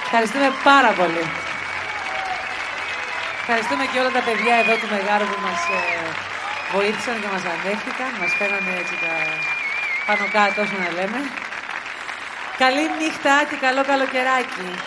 Ευχαριστούμε πάρα πολύ. Ευχαριστούμε και όλα τα παιδιά εδώ του Μεγάρου που μας βοήθησαν και μας ανέχτηκαν. Μας φέρανε έτσι τα πάνω κάτω, όσο να λέμε. Καλή νύχτα και καλό καλοκαιράκι.